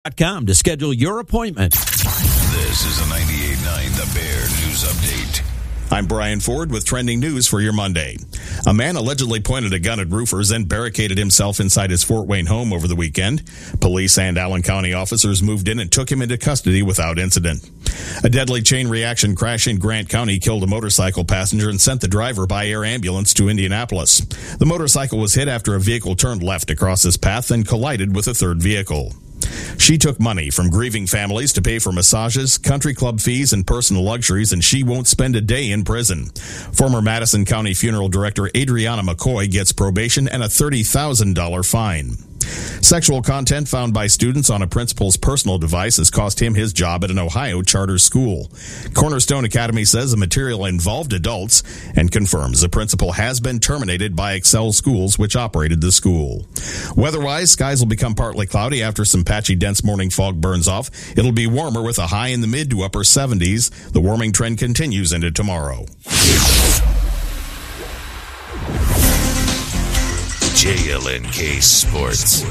.com to schedule your appointment. This is a 98.9 The Bear News Update. I'm Brian Ford with trending news for your Monday. A man allegedly pointed a gun at roofers and barricaded himself inside his Fort Wayne home over the weekend. Police and Allen County officers moved in and took him into custody without incident. A deadly chain reaction crash in Grant County killed a motorcycle passenger and sent the driver by air ambulance to Indianapolis. The motorcycle was hit after a vehicle turned left across his path and collided with a third vehicle. She took money from grieving families to pay for massages, country club fees, and personal luxuries, and she won't spend a day in prison. Former Madison County Funeral Director Adriana McCoy gets probation and a $30,000 fine. Sexual content found by students on a principal's personal device has cost him his job at an Ohio charter school. Cornerstone Academy says the material involved adults and confirms the principal has been terminated by Excel Schools, which operated the school. Weather-wise, skies will become partly cloudy after some patchy dense morning fog burns off. It'll be warmer with a high in the mid to upper 70s. The warming trend continues into tomorrow. JLNK Sports.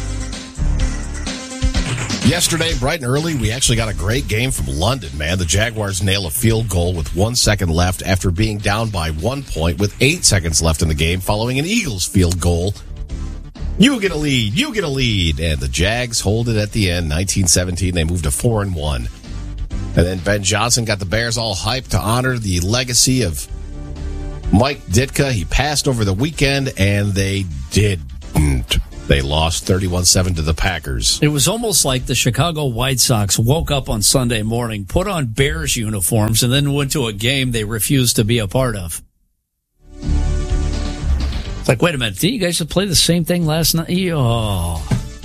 Yesterday, bright and early, we actually got a great game from London, man. The Jaguars nail a field goal with 1 second left after being down by 1 point with 8 seconds left in the game following an Eagles field goal. You get a lead. And the Jags hold it at the end, 19-17. They moved to 4-1. And then Ben Johnson got the Bears all hyped to honor the legacy of Mike Ditka. He passed over the weekend, and they didn't. They lost 31-7 to the Packers. It was almost like the Chicago White Sox woke up on Sunday morning, put on Bears uniforms, and then went to a game they refused to be a part of. It's like, wait a minute, didn't you guys just play the same thing last night? Oh.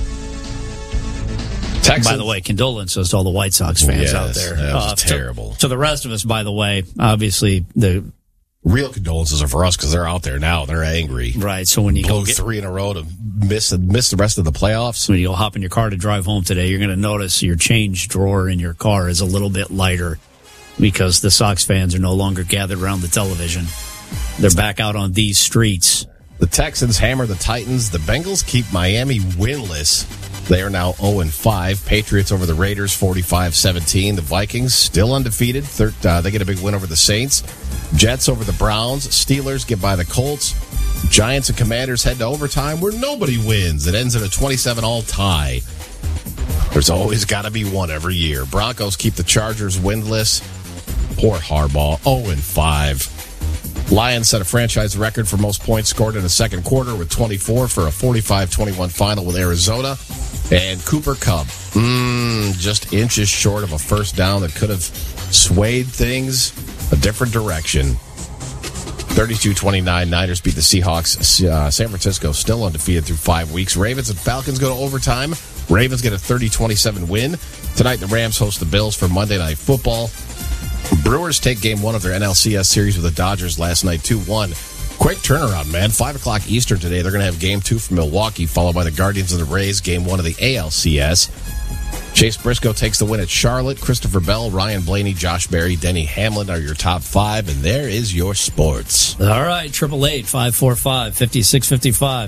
Texans. By the way, condolences to all the White Sox fans out there. That was terrible. To the rest of us, by the way, obviously, the real condolences are for us because they're out there now. They're angry. Right. So when you go 3 in a row to miss the rest of the playoffs. When you go hop in your car to drive home today, you're going to notice your change drawer in your car is a little bit lighter because the Sox fans are no longer gathered around the television. They're back out on these streets. The Texans hammer the Titans. The Bengals keep Miami winless. They are now 0-5. Patriots over the Raiders, 45-17. The Vikings still undefeated. They get a big win over the Saints. Jets over the Browns. Steelers get by the Colts. Giants and Commanders head to overtime where nobody wins. It ends in a 27-all tie. There's always got to be one every year. Broncos keep the Chargers winless. Poor Harbaugh, 0-5. Lions set a franchise record for most points scored in the second quarter with 24 for a 45-21 final with Arizona. And Cooper Kupp, just inches short of a first down that could have swayed things a different direction. 32-29, Niners beat the Seahawks. San Francisco still undefeated through 5 weeks. Ravens and Falcons go to overtime. Ravens get a 30-27 win. Tonight, the Rams host the Bills for Monday Night Football. Brewers take game 1 of their NLCS series with the Dodgers last night, 2-1. Quick turnaround, man. 5 o'clock Eastern today. They're going to have game 2 from Milwaukee, followed by the Guardians of the Rays, game 1 of the ALCS. Chase Briscoe takes the win at Charlotte. Christopher Bell, Ryan Blaney, Josh Berry, Denny Hamlin are your top 5, and there is your sports. All right, 888-545-5655.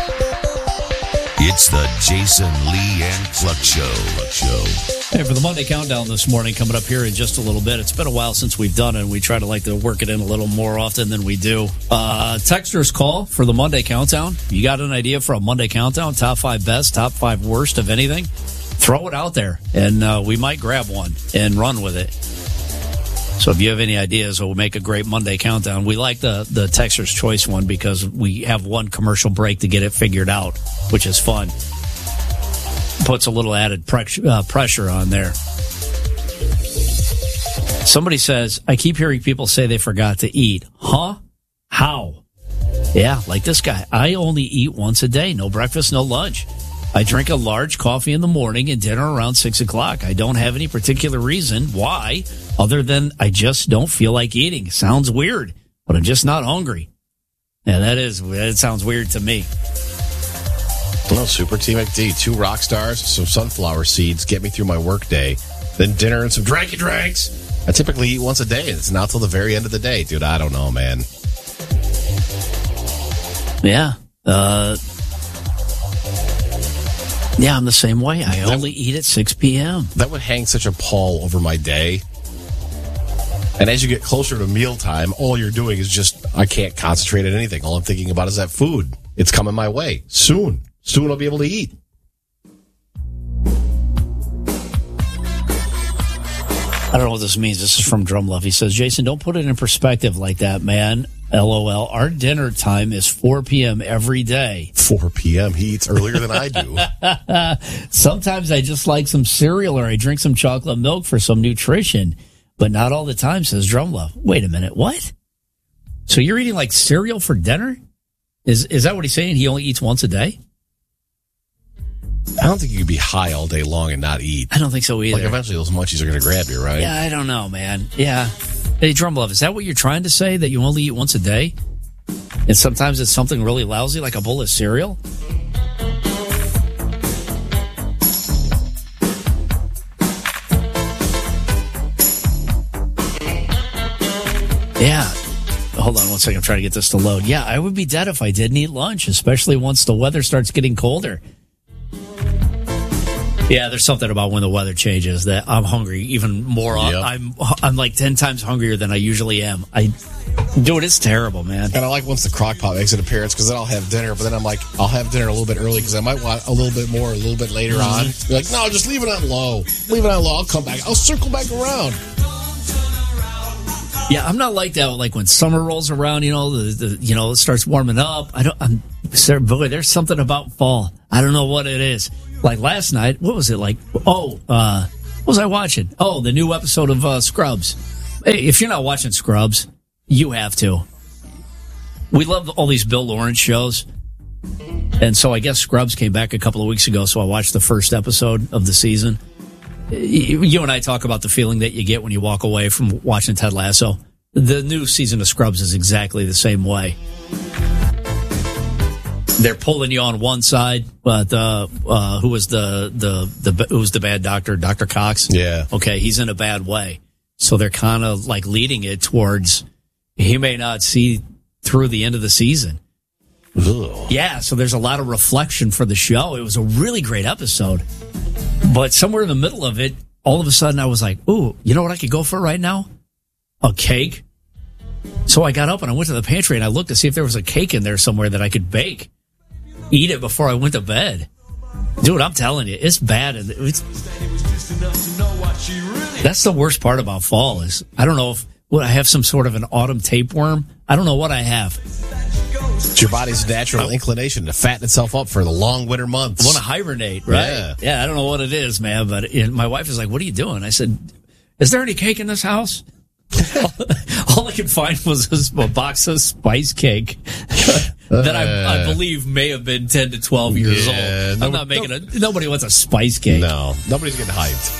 It's the Jason Lee and Cluck Show. Hey, for the Monday Countdown this morning, coming up here in just a little bit. It's been a while since we've done it, and we try to like to work it in a little more often than we do. Texters call for the Monday Countdown. You got an idea for a Monday Countdown? Top 5 best, top 5 worst of anything? Throw it out there, and we might grab one and run with it. So if you have any ideas, we'll make a great Monday Countdown. We like the Texter's Choice one because we have one commercial break to get it figured out, which is fun. Puts a little added pressure on there. Somebody says, I keep hearing people say they forgot to eat. Huh? How? Yeah, like this guy. I only eat once a day. No breakfast, no lunch. I drink a large coffee in the morning and dinner around 6 o'clock. I don't have any particular reason why, other than I just don't feel like eating. Sounds weird, but I'm just not hungry. Yeah, that sounds weird to me. Well, Super T McD, 2 rock stars, some sunflower seeds, get me through my work day. Then dinner and some drinky drinks. I typically eat once a day, and it's not till the very end of the day. Dude, I don't know, man. Yeah. Yeah, I'm the same way. I only eat at 6 p.m. That would hang such a pall over my day. And as you get closer to mealtime, all you're doing is just, I can't concentrate on anything. All I'm thinking about is that food. It's coming my way. Soon I'll be able to eat. I don't know what this means. This is from Drumlove. He says, Jason, don't put it in perspective like that, man. LOL. Our dinner time is 4 p.m. every day. 4 p.m. He eats earlier than I do. Sometimes I just like some cereal or I drink some chocolate milk for some nutrition, but not all the time, says Drumlove. Wait a minute. What? So you're eating like cereal for dinner? Is that what he's saying? He only eats once a day? I don't think you could be high all day long and not eat. I don't think so either. Like, eventually those munchies are going to grab you, right? Yeah, I don't know, man. Yeah. Hey, Drumlove, is that what you're trying to say, that you only eat once a day? And sometimes it's something really lousy, like a bowl of cereal? Yeah. Hold on one second. I'm trying to get this to load. Yeah, I would be dead if I didn't eat lunch, especially once the weather starts getting colder. Yeah, there's something about when the weather changes that I'm hungry even more. Yep. I'm like 10 times hungrier than I usually am. Dude, it's terrible, man. And I like once the crock pot makes an appearance, because then I'll have dinner, but then I'm like, I'll have dinner a little bit early because I might want a little bit more a little bit later on. You're like, no, just leave it on low. Leave it on low. I'll come back. I'll circle back around. Yeah, I'm not like that. Like when summer rolls around, it starts warming up. Boy, there's something about fall. I don't know what it is. Like last night, what was it like? What was I watching? Oh, the new episode of Scrubs. Hey, if you're not watching Scrubs, you have to. We love all these Bill Lawrence shows. And so I guess Scrubs came back a couple of weeks ago, so I watched the first episode of the season. You and I talk about the feeling that you get when you walk away from watching Ted Lasso. The new season of Scrubs is exactly the same way. They're pulling you on one side, but who was the bad doctor? Dr. Cox? Yeah. Okay, he's in a bad way. So they're kind of like leading it towards he may not see through the end of the season. Ugh. Yeah, so there's a lot of reflection for the show. It was a really great episode. But somewhere in the middle of it, all of a sudden I was like, ooh, you know what I could go for right now? A cake. So I got up and I went to the pantry and I looked to see if there was a cake in there somewhere that I could bake. Eat it before I went to bed. Dude, I'm telling you, it's bad. That's the worst part about fall is I don't know if I have some sort of an autumn tapeworm. I don't know what I have. It's your body's natural inclination to fatten itself up for the long winter months. I want to hibernate, right? Yeah, I don't know what it is, man, but my wife is like, what are you doing? I said, is there any cake in this house? All I could find was a box of spice cake that I believe may have been 10 to 12 years old. I'm not making nobody wants a spice cake. No, nobody's getting hyped.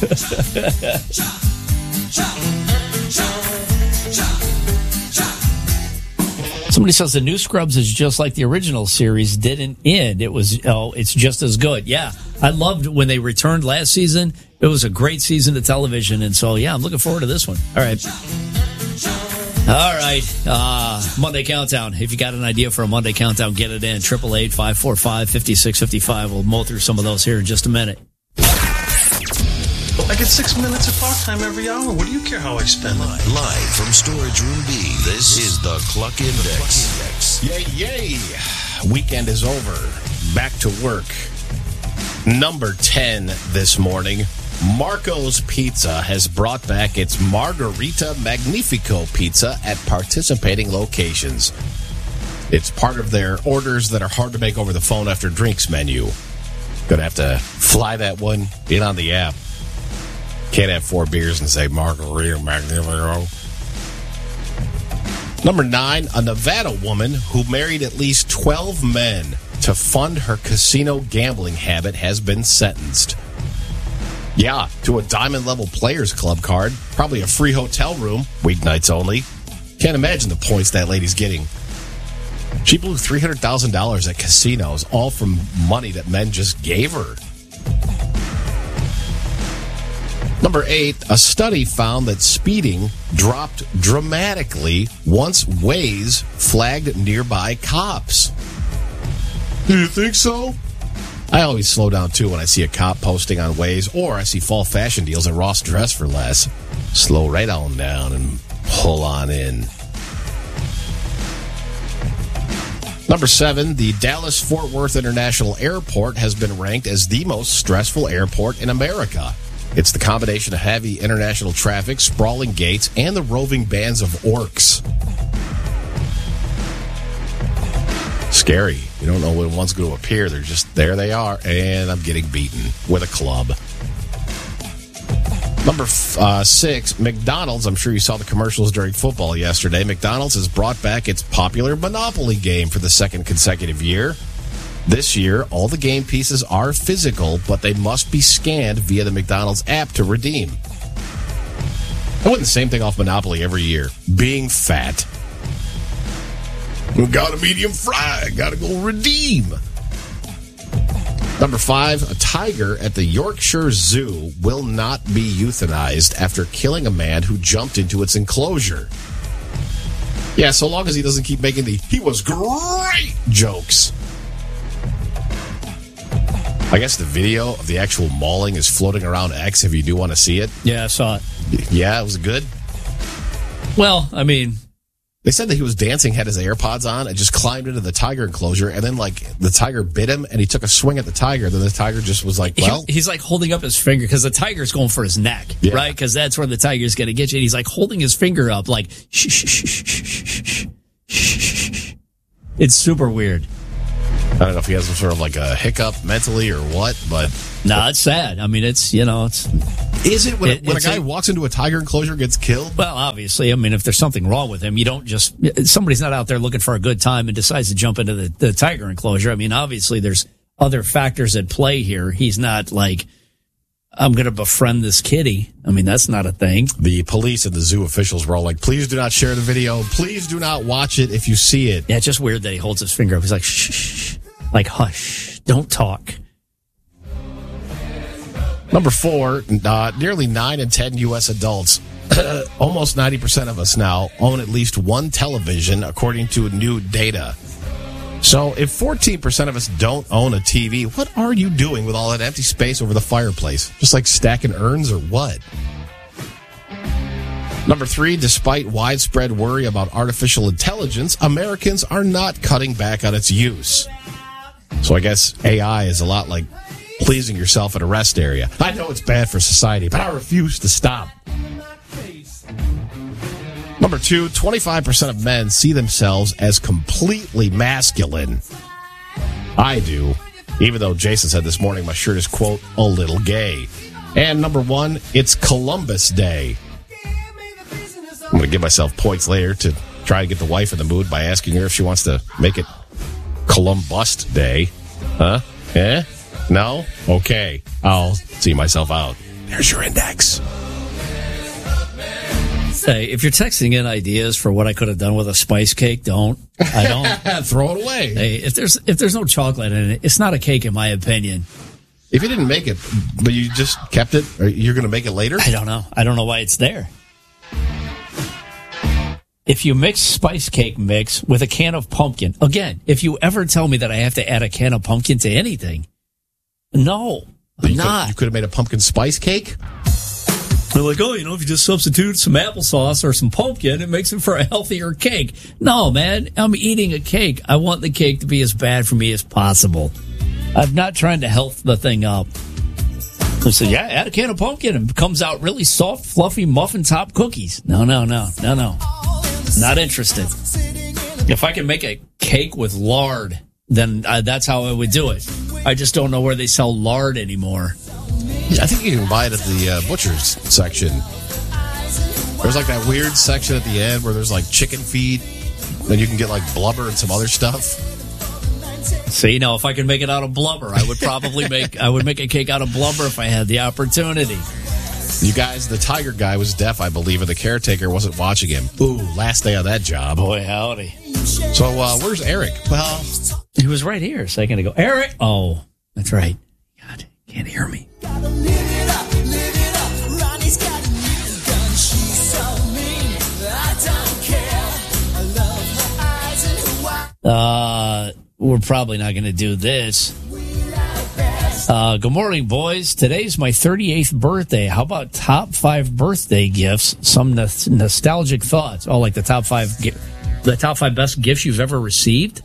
Somebody says the new Scrubs is just like the original series didn't end. It's just as good. Yeah, I loved when they returned last season. It was a great season of television, and so yeah, I'm looking forward to this one. All right. Monday Countdown. If you got an idea for a Monday Countdown, get it in. 888-545-5655. We'll mow through some of those here in just a minute. I get 6 minutes of talk time every hour. What do you care how I spend it? Live from Storage Room B, this is the Cluck Index. Yay. Weekend is over. Back to work. Number 10 this morning. Marco's Pizza has brought back its Margarita Magnifico pizza at participating locations. It's part of their orders that are hard to make over the phone after drinks menu. Gonna have to fly that one in on the app. Can't have 4 beers and say Margarita Magnifico. Number 9, a Nevada woman who married at least 12 men to fund her casino gambling habit has been sentenced. Yeah, to a Diamond-level Players Club card, probably a free hotel room, weeknights only. Can't imagine the points that lady's getting. She blew $300,000 at casinos, all from money that men just gave her. Number 8, a study found that speeding dropped dramatically once Waze flagged nearby cops. Do you think so? I always slow down, too, when I see a cop posting on Waze or I see fall fashion deals at Ross Dress for Less. Slow right on down and pull on in. Number 7, the Dallas-Fort Worth International Airport has been ranked as the most stressful airport in America. It's the combination of heavy international traffic, sprawling gates, and the roving bands of orcs. Scary. You don't know when one's going to appear. They're just, there they are, and I'm getting beaten with a club. Number 6, McDonald's. I'm sure you saw the commercials during football yesterday. McDonald's has brought back its popular Monopoly game for the second consecutive year. This year, all the game pieces are physical, but they must be scanned via the McDonald's app to redeem. I want the same thing off Monopoly every year. Being fat. Got a medium fry. Got to go redeem. Number 5, a tiger at the Yorkshire Zoo will not be euthanized after killing a man who jumped into its enclosure. Yeah, so long as he doesn't keep making the "he was great" jokes. I guess the video of the actual mauling is floating around X if you do want to see it. Yeah, I saw it. Yeah, was it good? Well, I mean, they said that he was dancing, had his AirPods on, and just climbed into the tiger enclosure, and then, the tiger bit him, and he took a swing at the tiger, then the tiger just was like, well... He's, holding up his finger, because the tiger's going for his neck, right? Because that's where the tiger's going to get you, and he's, holding his finger up, shh, shh, shh, shh, shh, shh. It's super weird. I don't know if he has some sort of, a hiccup mentally or what, but... No, it's sad. I mean, it's... Is it when a guy walks into a tiger enclosure gets killed? Well, obviously. I mean, if there's something wrong with him, you don't just... Somebody's not out there looking for a good time and decides to jump into the tiger enclosure. I mean, obviously, there's other factors at play here. He's not I'm going to befriend this kitty. I mean, that's not a thing. The police and the zoo officials were all like, please do not share the video. Please do not watch it if you see it. Yeah, it's just weird that he holds his finger up. He's like, shh, shh, hush, don't talk. Number 4, nearly 9 in 10 U.S. adults, almost 90% of us now, own at least one television, according to new data. So if 14% of us don't own a TV, what are you doing with all that empty space over the fireplace? Just stacking urns or what? Number 3, despite widespread worry about artificial intelligence, Americans are not cutting back on its use. So I guess AI is a lot like pleasing yourself at a rest area. I know it's bad for society, but I refuse to stop. Number 2, 25% of men see themselves as completely masculine. I do, even though Jason said this morning my shirt is, quote, a little gay. And number 1, it's Columbus Day. I'm going to give myself points later to try to get the wife in the mood by asking her if she wants to make it Columbus Day. Huh? Eh? No? Okay. I'll see myself out. There's your index. Hey, if you're texting in ideas for what I could have done with a spice cake, don't. I don't. Throw it away. Hey, if there's no chocolate in it, it's not a cake in my opinion. If you didn't make it, but you just kept it, or you're going to make it later? I don't know. I don't know why it's there. If you mix spice cake mix with a can of pumpkin, again, if you ever tell me that I have to add a can of pumpkin to anything, no, I'm not. You could have made a pumpkin spice cake? They're like, if you just substitute some applesauce or some pumpkin, it makes it for a healthier cake. No, man, I'm eating a cake. I want the cake to be as bad for me as possible. I'm not trying to health the thing up. I said, yeah, add a can of pumpkin and it comes out really soft, fluffy muffin top cookies. No. Not interested. If I can make a cake with lard, then that's how I would do it. I just don't know where they sell lard anymore. I think you can buy it at the butcher's section. There's that weird section at the end where there's chicken feet, and you can get blubber and some other stuff. See, if I could make it out of blubber, I would probably make a cake out of blubber if I had the opportunity. You guys, the tiger guy was deaf, I believe, and the caretaker wasn't watching him. Ooh, last day of that job. Boy, howdy. So, where's Eric? Well, he was right here a second ago. Eric! Oh, that's right. God, can't hear me. We're probably not going to do this. Good morning, boys. Today's my 38th birthday. How about top 5 birthday gifts? Some nostalgic thoughts. Oh, like the top 5 best gifts you've ever received?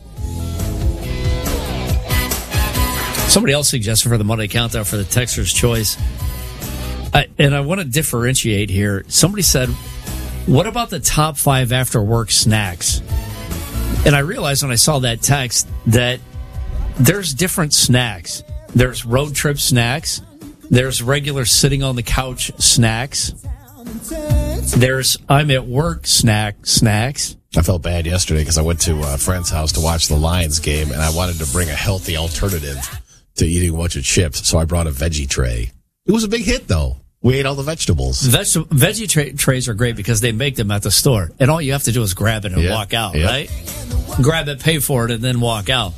Somebody else suggested for the Monday Countdown for the Texter's Choice. And I want to differentiate here. Somebody said, what about the top 5 after work snacks? And I realized when I saw that text that there's different snacks. There's road trip snacks. There's regular sitting on the couch snacks. There's I'm at work snacks. I felt bad yesterday because I went to a friend's house to watch the Lions game, and I wanted to bring a healthy alternative to eating a bunch of chips, so I brought a veggie tray. It was a big hit, though. We ate all the vegetables. Veggie trays are great because they make them at the store, and all you have to do is grab it and walk out, right? Grab it, pay for it, and then walk out.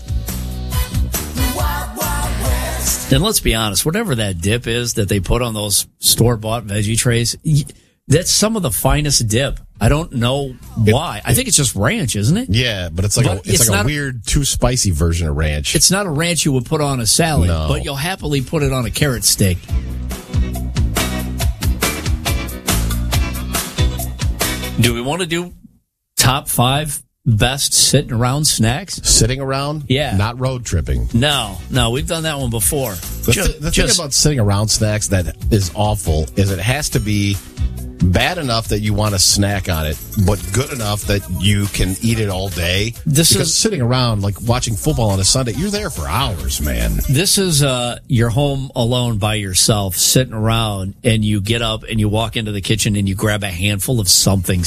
And let's be honest, whatever that dip is that they put on those store-bought veggie trays, that's some of the finest dip. I don't know why. I think it's just ranch, isn't it? Yeah, but it's like a weird, too spicy version of ranch. It's not a ranch you would put on a salad, No. but you'll happily put it on a carrot steak. Do we want to do top 5 best sitting around snacks? Sitting around? Yeah. Not road tripping. No, we've done that one before. The thing about sitting around snacks that is awful is it has to be bad enough that you want to snack on it, but good enough that you can eat it all day. Because sitting around, like watching football on a Sunday, you're there for hours, man. This is you're home alone by yourself, sitting around, and you get up and you walk into the kitchen and you grab a handful of something